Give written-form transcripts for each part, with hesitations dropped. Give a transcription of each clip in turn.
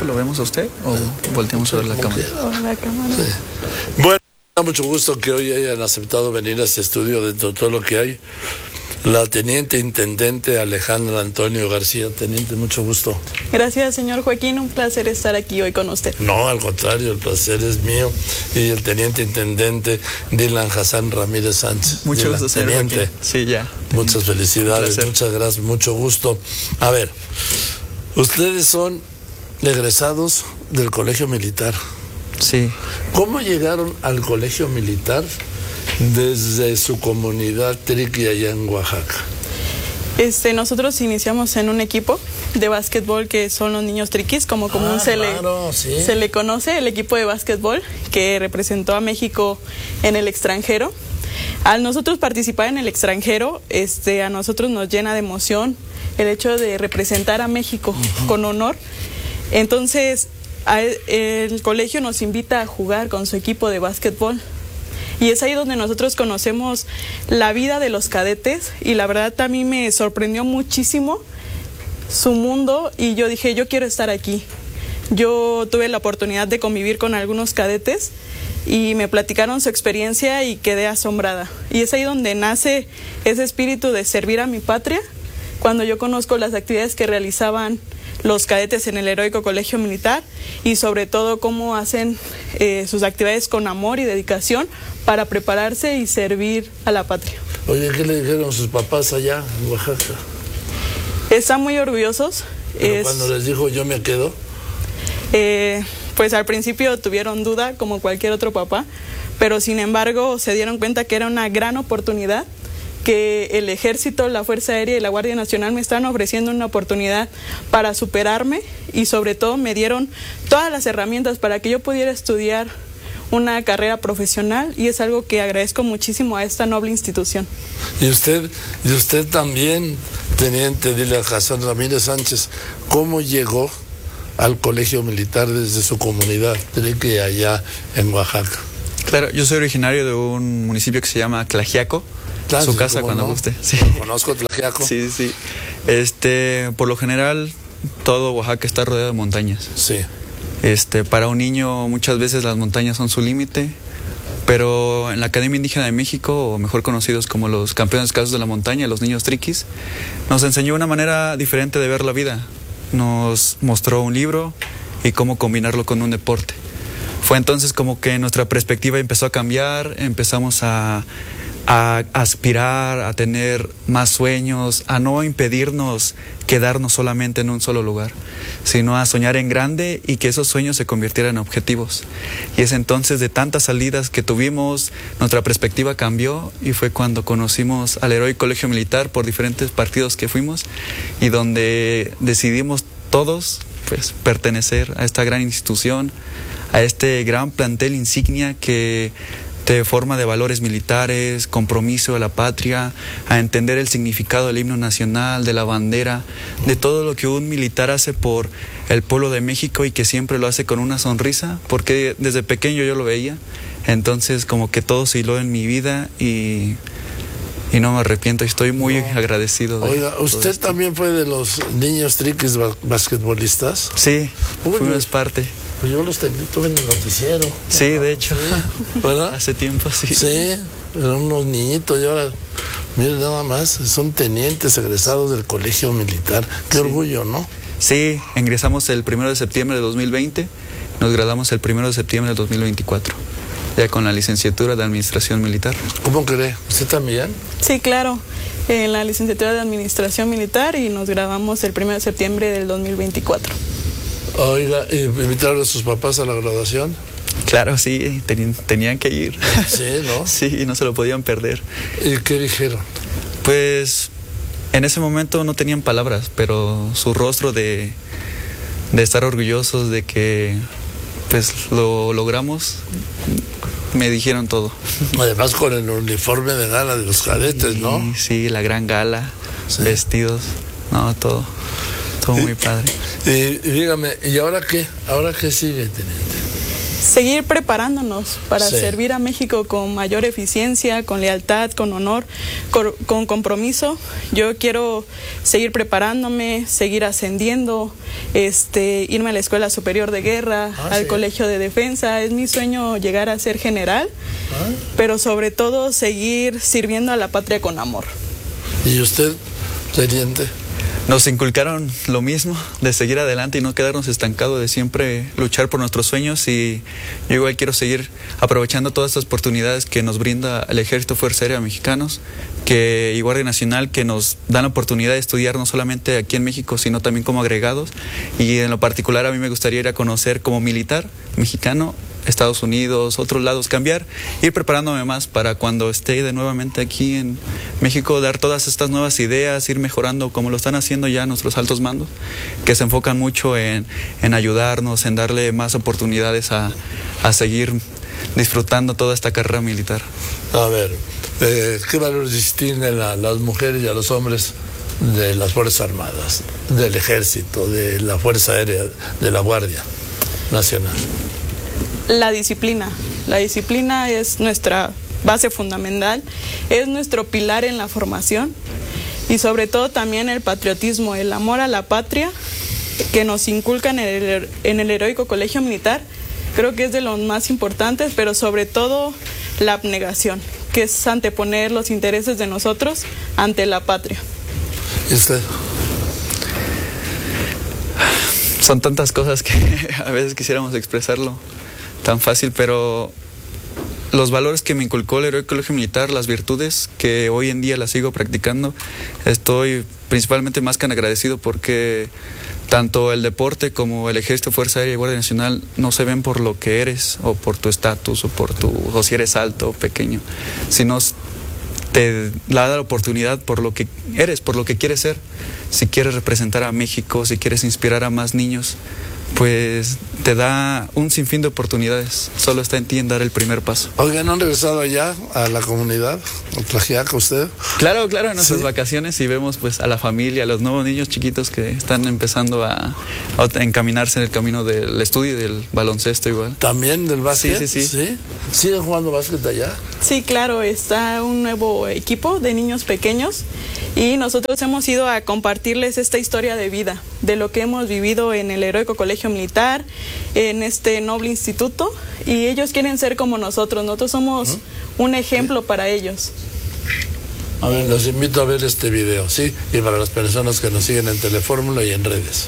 ¿lo vemos a usted o volteamos a ver la cámara? La cámara. Sí. Bueno, me da mucho gusto que hoy hayan aceptado venir a este estudio dentro de todo lo que hay. La teniente intendente Alejandra Antonio García. Teniente, mucho gusto. Gracias, señor Joaquín, un placer estar aquí hoy con usted. No, al contrario, el placer es mío. Y el teniente intendente Dylan Hassan Ramírez Sánchez. Mucho gusto, señor teniente. Joaquín. Sí, ya. Muchas felicidades, muchas gracias, mucho gusto. A ver, ustedes son egresados del Colegio Militar. Sí. ¿Cómo llegaron al Colegio Militar desde su comunidad triqui allá en Oaxaca? Nosotros iniciamos en un equipo de básquetbol que son los niños triquis, como común se le conoce, el equipo de básquetbol que representó a México en el extranjero. Al nosotros participar en el extranjero, a nosotros nos llena de emoción el hecho de representar a México con honor. Entonces, el colegio nos invita a jugar con su equipo de básquetbol. Y es ahí donde nosotros conocemos la vida de los cadetes y la verdad a mí me sorprendió muchísimo su mundo y yo dije, yo quiero estar aquí. Yo tuve la oportunidad de convivir con algunos cadetes y me platicaron su experiencia y quedé asombrada. Y es ahí donde nace ese espíritu de servir a mi patria, cuando yo conozco las actividades que realizaban los cadetes en el Heroico Colegio Militar y sobre todo cómo hacen sus actividades con amor y dedicación para prepararse y servir a la patria. Oye, ¿qué le dijeron sus papás allá en Oaxaca? Están muy orgullosos. Pero cuando les dijo yo me quedo. Pues al principio tuvieron duda como cualquier otro papá, pero sin embargo se dieron cuenta que era una gran oportunidad, que el Ejército, la Fuerza Aérea y la Guardia Nacional me estaban ofreciendo una oportunidad para superarme y sobre todo me dieron todas las herramientas para que yo pudiera estudiar una carrera profesional y es algo que agradezco muchísimo a esta noble institución. Y usted también, teniente Dylan Hassan Ramírez Sánchez, ¿cómo llegó al Colegio Militar desde su comunidad triqui allá en Oaxaca? Claro, yo soy originario de un municipio que se llama Tlaxiaco. Claro, su casa cuando no guste. Sí. Conozco Tlaxiaco. Sí. Por lo general, todo Oaxaca está rodeado de montañas. Sí. Para un niño muchas veces las montañas son su límite, pero en la Academia Indígena de México, o mejor conocidos como los campeones descalzos de la montaña, los niños triquis, nos enseñó una manera diferente de ver la vida. Nos mostró un libro y cómo combinarlo con un deporte. Fue entonces como que nuestra perspectiva empezó a cambiar, empezamos a aspirar, a tener más sueños, a no impedirnos quedarnos solamente en un solo lugar, sino a soñar en grande y que esos sueños se convirtieran en objetivos. Y es entonces de tantas salidas que tuvimos, nuestra perspectiva cambió y fue cuando conocimos al Heroico Colegio Militar por diferentes partidos que fuimos y donde decidimos todos pues pertenecer a esta gran institución, a este gran plantel insignia que te forma de valores militares, compromiso de la patria, a entender el significado del himno nacional, de la bandera, de todo lo que un militar hace por el pueblo de México y que siempre lo hace con una sonrisa, porque desde pequeño yo lo veía, entonces como que todo se hiló en mi vida y no me arrepiento, estoy muy agradecido. Oiga, ¿usted también fue de los niños triquis basquetbolistas? Sí, fuimos parte. Pues yo los tuve en el noticiero. Sí, de hecho. Sí, ¿verdad? Hace tiempo, sí. Sí, eran unos niñitos y ahora, miren nada más, son tenientes egresados del Colegio Militar. Qué orgullo, ¿no? Sí, ingresamos el 1 de septiembre de 2020, nos graduamos el 1 de septiembre de 2024, ya con la licenciatura de Administración Militar. ¿Cómo cree? ¿Usted también? Sí, claro, en la licenciatura de Administración Militar y nos graduamos el 1 de septiembre del 2024. Oiga, ¿invitaron a sus papás a la graduación? Claro, sí, tenían que ir. Sí, ¿no? Sí, no se lo podían perder. ¿Y qué dijeron? Pues en ese momento no tenían palabras, pero su rostro de estar orgullosos de que pues lo logramos, me dijeron todo. Además con el uniforme de gala de los cadetes, ¿no? Sí, la gran gala, sí. Vestidos, no, todo muy padre. Y dígame, ¿y ahora qué? ¿Ahora qué sigue, teniente? seguir preparándonos para servir a México con mayor eficiencia, con lealtad, con honor, con compromiso. Yo quiero seguir preparándome, seguir ascendiendo, irme a la Escuela Superior de Guerra, al Colegio de Defensa. Es mi sueño llegar a ser general, pero sobre todo seguir sirviendo a la patria con amor. ¿Y usted, teniente? Nos inculcaron lo mismo, de seguir adelante y no quedarnos estancados, de siempre luchar por nuestros sueños, y yo igual quiero seguir aprovechando todas estas oportunidades que nos brinda el Ejército Fuerza Aérea Mexicanos y Guardia Nacional, que nos dan la oportunidad de estudiar no solamente aquí en México, sino también como agregados, y en lo particular a mí me gustaría ir a conocer como militar mexicano Estados Unidos, otros lados, ir preparándome más para cuando esté de nuevamente aquí en México, dar todas estas nuevas ideas, ir mejorando como lo están haciendo ya nuestros altos mandos, que se enfocan mucho en ayudarnos, en darle más oportunidades a seguir disfrutando toda esta carrera militar. A ver, ¿qué valores distinguen a las mujeres y a los hombres de las Fuerzas Armadas, del Ejército, de la Fuerza Aérea, de la Guardia Nacional? La disciplina. La disciplina es nuestra base fundamental, es nuestro pilar en la formación, y sobre todo también el patriotismo, el amor a la patria que nos inculcan en el heroico Colegio Militar. Creo que es de los más importantes, pero sobre todo la abnegación, que es anteponer los intereses de nosotros ante la patria. ¿Y usted? Son tantas cosas que a veces quisiéramos expresarlo tan fácil, pero los valores que me inculcó el Heroico Colegio Militar, las virtudes que hoy en día las sigo practicando, estoy principalmente más que agradecido, porque tanto el deporte como el Ejército, Fuerza Aérea y Guardia Nacional no se ven por lo que eres o por tu estatus o si eres alto o pequeño, sino te da la oportunidad por lo que eres, por lo que quieres ser. Si quieres representar a México, si quieres inspirar a más niños, pues te da un sinfín de oportunidades. Solo está en ti en dar el primer paso. Oigan, ¿no han regresado allá a la comunidad, a Tlaxiaca, usted? Claro, en nuestras vacaciones, y vemos pues a la familia, a los nuevos niños chiquitos que están empezando a encaminarse en el camino del estudio y del baloncesto igual. ¿También del básquet? Sí. ¿Siguen jugando básquet allá? Sí, claro, está un nuevo equipo de niños pequeños, y nosotros hemos ido a compartirles esta historia de vida, de lo que hemos vivido en el Heroico Colegio Militar, en este noble instituto, y ellos quieren ser como nosotros somos un ejemplo para ellos. A ver, los invito a ver este video, ¿sí? Y para las personas que nos siguen en Telefórmula y en redes.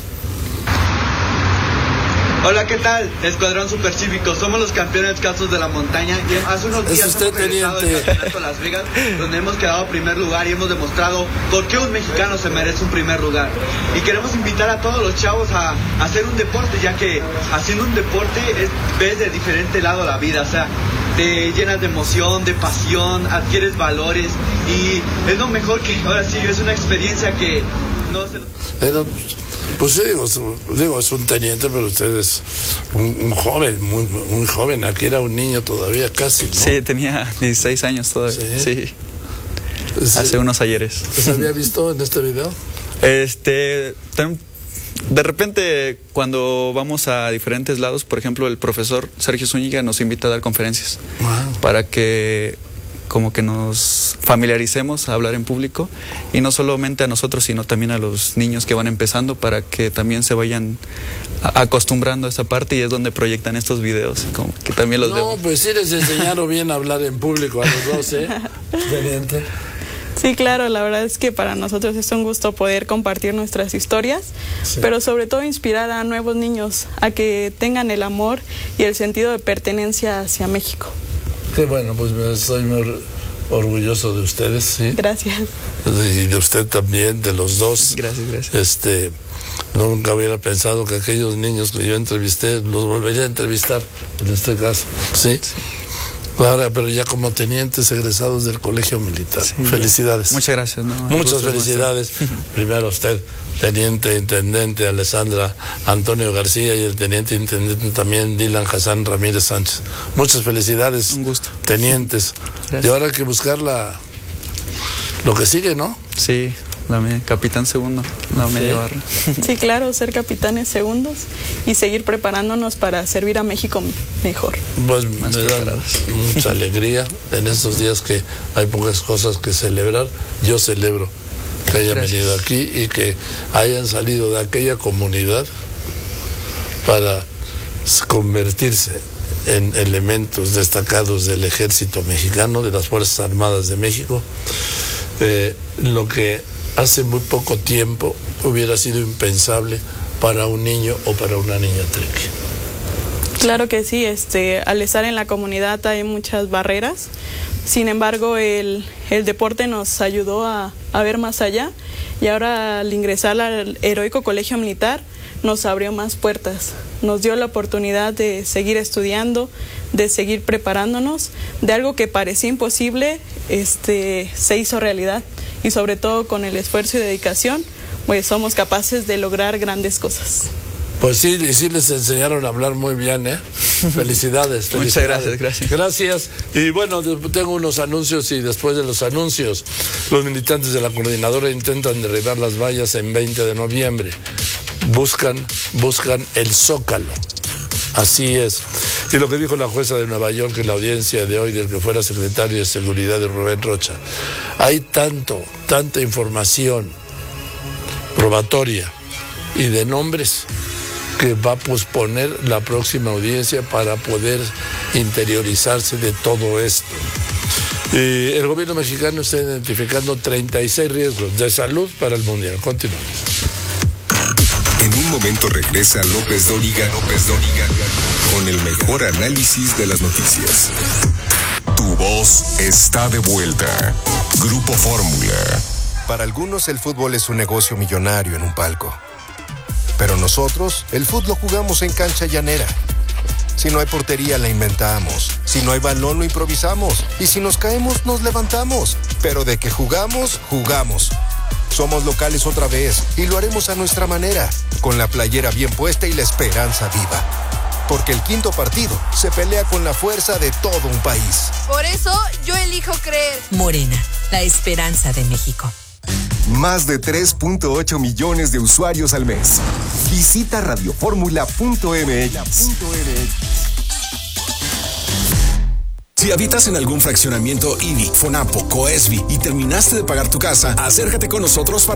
Hola, ¿qué tal? Escuadrón Supercívico, somos los campeones casos de la montaña, y hace unos días hemos regresado del campeonato Las Vegas, donde hemos quedado primer lugar y hemos demostrado por qué un mexicano se merece un primer lugar. Y queremos invitar a todos los chavos a hacer un deporte, ya que haciendo un deporte ves de diferente lado la vida, o sea, te llenas de emoción, de pasión, adquieres valores, y es lo mejor que, ahora sí, es una experiencia que no se... Pues digo, es un teniente, pero usted es un joven, muy joven. Aquí era un niño todavía casi, ¿no? Sí, tenía 16 años todavía. Sí. Hace unos ayeres. ¿Se había visto en este video? De repente, cuando vamos a diferentes lados, por ejemplo, el profesor Sergio Zúñiga nos invita a dar conferencias para que como que nos familiaricemos a hablar en público, y no solamente a nosotros, sino también a los niños que van empezando, para que también se vayan acostumbrando a esa parte, y es donde proyectan estos videos, como que también los veo. No, pues sí les enseñaron bien a hablar en público a los dos, ¿eh? Teniente. Sí, claro, la verdad es que para nosotros es un gusto poder compartir nuestras historias, pero sobre todo inspirar a nuevos niños a que tengan el amor y el sentido de pertenencia hacia México. Qué bueno, pues estoy muy orgulloso de ustedes, ¿sí? Gracias. Y de usted también, de los dos. Gracias. Nunca hubiera pensado que aquellos niños que yo entrevisté los volvería a entrevistar, en este caso, ¿sí? Ahora, pero ya como tenientes egresados del Colegio Militar. Sí, felicidades. Muchas gracias. Muchas felicidades. Primero a usted, teniente intendente Alessandra Antonio García, y el teniente intendente también Dylan Hassan Ramírez Sánchez. Muchas felicidades. Un gusto. Tenientes. Gracias. Y ahora hay que buscar lo que sigue, ¿no? Sí, capitán segundo, la media barra. Sí, claro, ser capitanes segundos y seguir preparándonos para servir a México mejor. Pues me da mucha alegría en estos días que hay pocas cosas que celebrar. Yo celebro que hayan venido aquí y que hayan salido de aquella comunidad para convertirse en elementos destacados del ejército mexicano, de las Fuerzas Armadas de México, lo que hace muy poco tiempo hubiera sido impensable para un niño o para una niña triqui. Claro que sí, al estar en la comunidad hay muchas barreras, sin embargo el deporte nos ayudó a ver más allá y ahora al ingresar al Heroico Colegio Militar nos abrió más puertas, nos dio la oportunidad de seguir estudiando, de seguir preparándonos, de algo que parecía imposible, se hizo realidad y sobre todo con el esfuerzo y dedicación, pues somos capaces de lograr grandes cosas. Pues sí, y sí les enseñaron a hablar muy bien, ¿eh? Felicidades. Muchas gracias. Gracias. Y bueno, tengo unos anuncios y después de los anuncios, los militantes de la coordinadora intentan derribar las vallas en 20 de noviembre. Buscan el Zócalo. Así es. Y lo que dijo la jueza de Nueva York en la audiencia de hoy del que fuera secretario de Seguridad de Rubén Rocha. Hay tanta información probatoria y de nombres que va a posponer la próxima audiencia para poder interiorizarse de todo esto. Y el gobierno mexicano está identificando 36 riesgos de salud para el Mundial. Continuamos. En un momento regresa López Dóriga con el mejor análisis de las noticias. Tu voz está de vuelta. Grupo Fórmula. Para algunos el fútbol es un negocio millonario en un palco. Pero nosotros, el fútbol lo jugamos en cancha llanera. Si no hay portería, la inventamos. Si no hay balón, lo improvisamos. Y si nos caemos, nos levantamos. Pero de que jugamos, jugamos. Somos locales otra vez y lo haremos a nuestra manera, con la playera bien puesta y la esperanza viva. Porque el quinto partido se pelea con la fuerza de todo un país. Por eso yo elijo creer. Morena, la esperanza de México. Más de 3.8 millones de usuarios al mes. Visita radioformula.mx. Si habitas en algún fraccionamiento IBI, Fonapo, Coesbi y terminaste de pagar tu casa, acércate con nosotros para